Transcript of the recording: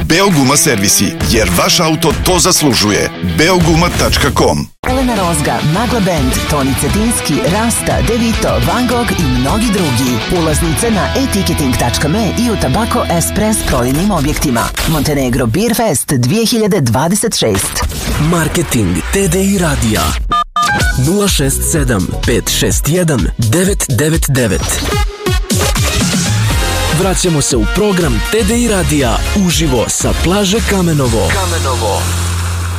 Beoguma servisi, jer vaš auto to zaslužuje. Beoguma.com. Elena Rozga, Magla Band, Toni Cetinski, Rasta, Devito, Van Gogh i mnogi drugi. Ulaznice na e-ticketing.me i u Tabako Express prodajnim objektima. Montenegro Beer Fest 2026. Marketing TDI radija 067 561 999. Vraćamo se u program TDI radija uživo sa plaže Kamenovo.